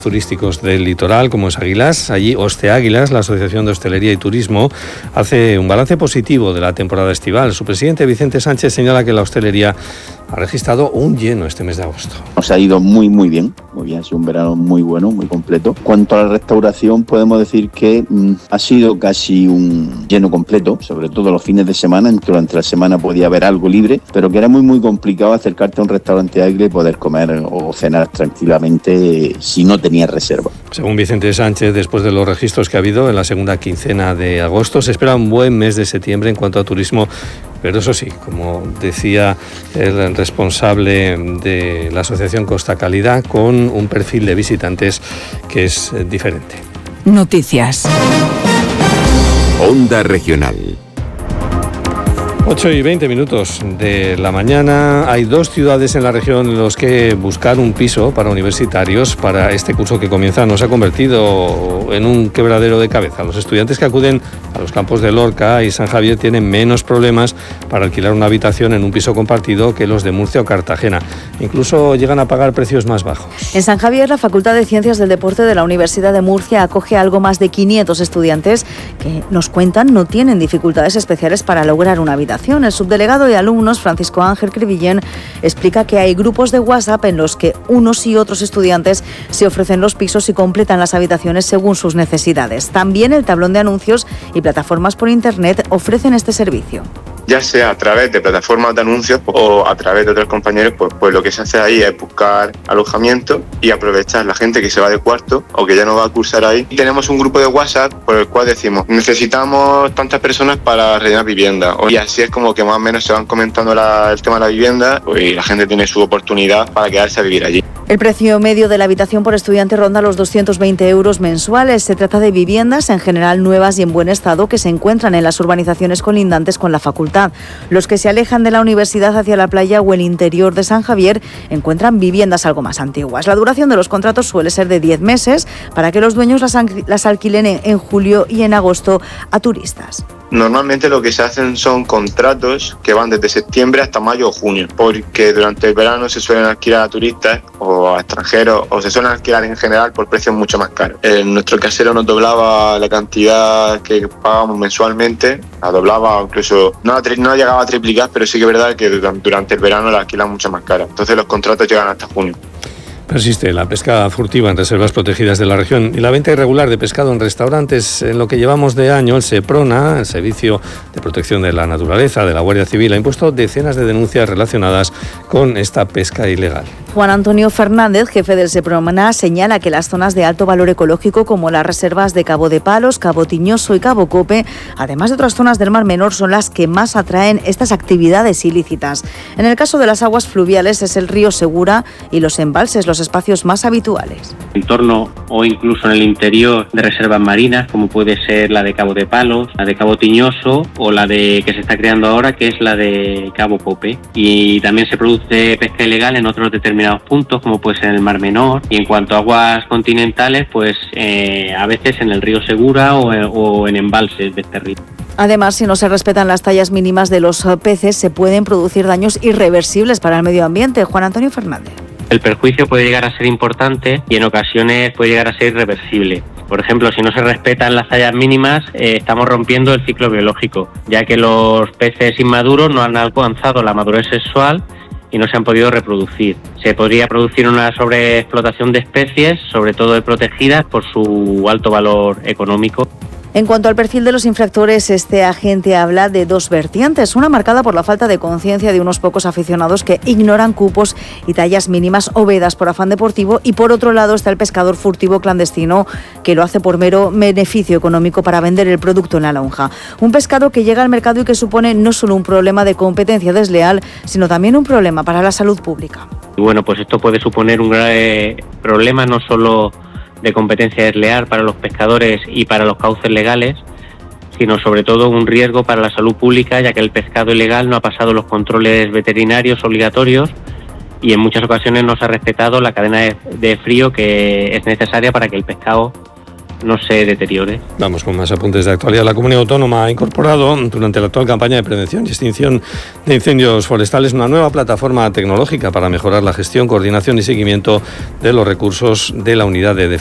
turísticos del litoral, como es Águilas. Allí Hosteáguilas, la Asociación de Hostelería y Turismo, hace un balance positivo de la temporada estival. Su presidente, Vicente Sánchez, señala que la hostelería ha registrado un lleno este mes de agosto. Nos ha ido muy bien, ha sido un verano muy bueno, muy completo. Cuanto a la restauración, podemos decir que ha sido casi un lleno completo, sobre todo los fines de semana. Durante la semana podía haber algo libre, pero que era muy complicado acercarte a un restaurante Águila y poder comer o cenar tranquilamente si no tenías reserva. Según Vicente Sánchez, después de los registros que ha habido en la segunda quincena de agosto, se espera un buen mes de septiembre en cuanto a turismo. Pero eso sí, como decía el responsable de la Asociación Costa Calidad, con un perfil de visitantes que es diferente. Noticias. Onda Regional. 8:20 de la mañana. Hay 2 ciudades en la región en las que buscar un piso para universitarios para este curso que comienza nos ha convertido en un quebradero de cabeza. Los estudiantes que acuden a los campos de Lorca y San Javier tienen menos problemas para alquilar una habitación en un piso compartido que los de Murcia o Cartagena. Incluso llegan a pagar precios más bajos. En San Javier, la Facultad de Ciencias del Deporte de la Universidad de Murcia acoge a algo más de 500 estudiantes que, nos cuentan, no tienen dificultades especiales para lograr una habitación. El subdelegado de alumnos, Francisco Ángel Crevillén, explica que hay grupos de WhatsApp en los que unos y otros estudiantes se ofrecen los pisos y completan las habitaciones según sus necesidades. También el tablón de anuncios y plataformas por Internet ofrecen este servicio. Ya sea a través de plataformas de anuncios o a través de otros compañeros, pues lo que se hace ahí es buscar alojamiento y aprovechar la gente que se va de cuarto o que ya no va a cursar ahí. Y tenemos un grupo de WhatsApp por el cual decimos, necesitamos tantas personas para rellenar vivienda. Y así es como que más o menos se van comentando el tema de la vivienda y la gente tiene su oportunidad para quedarse a vivir allí. El precio medio de la habitación por estudiante ronda los 220 euros mensuales. Se trata de viviendas en general nuevas y en buen estado que se encuentran en las urbanizaciones colindantes con la facultad. Los que se alejan de la universidad hacia la playa o el interior de San Javier encuentran viviendas algo más antiguas. La duración de los contratos suele ser de 10 meses para que los dueños las alquilen en julio y en agosto a turistas. Normalmente lo que se hacen son contratos que van desde septiembre hasta mayo o junio, porque durante el verano se suelen alquilar a turistas o a extranjeros, o se suelen alquilar en general por precios mucho más caros. Nuestro casero nos doblaba la cantidad que pagábamos mensualmente, la doblaba, incluso no llegaba a triplicar, pero sí que es verdad que durante el verano la alquilan mucho más cara. Entonces los contratos llegan hasta junio. Persiste la pesca furtiva en reservas protegidas de la región y la venta irregular de pescado en restaurantes. En lo que llevamos de año, el SEPRONA, el Servicio de Protección de la Naturaleza de la Guardia Civil, ha impuesto decenas de denuncias relacionadas con esta pesca ilegal. Juan Antonio Fernández, jefe del SEPRONA, señala que las zonas de alto valor ecológico, como las reservas de Cabo de Palos, Cabo Tiñoso y Cabo Cope, además de otras zonas del Mar Menor, son las que más atraen estas actividades ilícitas. En el caso de las aguas fluviales es el río Segura y los embalses los espacios más habituales. En torno o incluso en el interior de reservas marinas, como puede ser la de Cabo de Palos, la de Cabo Tiñoso o la de que se está creando ahora, que es la de Cabo Cope. Y también se produce pesca ilegal en otros determinados puntos, como puede ser en el Mar Menor. Y en cuanto a aguas continentales, pues a veces en el río Segura o en embalses de este río. Además, si no se respetan las tallas mínimas de los peces, se pueden producir daños irreversibles para el medio ambiente. Juan Antonio Fernández. El perjuicio puede llegar a ser importante y en ocasiones puede llegar a ser irreversible. Por ejemplo, si no se respetan las tallas mínimas, estamos rompiendo el ciclo biológico, ya que los peces inmaduros no han alcanzado la madurez sexual y no se han podido reproducir. Se podría producir una sobreexplotación de especies, sobre todo de protegidas, por su alto valor económico. En cuanto al perfil de los infractores, este agente habla de 2 vertientes. Una marcada por la falta de conciencia de unos pocos aficionados que ignoran cupos y tallas mínimas o vedas por afán deportivo, y por otro lado está el pescador furtivo clandestino que lo hace por mero beneficio económico para vender el producto en la lonja. Un pescado que llega al mercado y que supone no solo un problema de competencia desleal, sino también un problema para la salud pública. Y bueno, pues esto puede suponer un grave problema no solo de competencia desleal para los pescadores y para los cauces legales, sino sobre todo un riesgo para la salud pública, ya que el pescado ilegal no ha pasado los controles veterinarios obligatorios y en muchas ocasiones no se ha respetado la cadena de frío que es necesaria para que el pescado no se deteriore. Vamos con más apuntes de actualidad. La Comunidad Autónoma ha incorporado durante la actual campaña de prevención y extinción de incendios forestales una nueva plataforma tecnológica para mejorar la gestión, coordinación y seguimiento de los recursos de la unidad de defensa